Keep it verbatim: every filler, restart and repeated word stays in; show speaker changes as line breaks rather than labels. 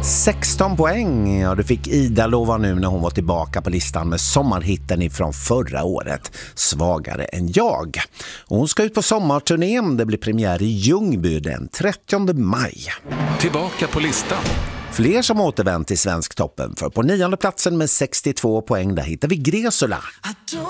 sexton poäng, ja, du fick Ida lova nu när hon var tillbaka på listan med sommarhitten ifrån förra året, Svagare än jag. Och hon ska ut på sommarturnén, det blir premiär i Ljungby den trettionde maj.
Tillbaka på listan.
Fler som återvänt till Svensktoppen, för på nionde platsen med sextiotvå poäng där hittar vi Gresula.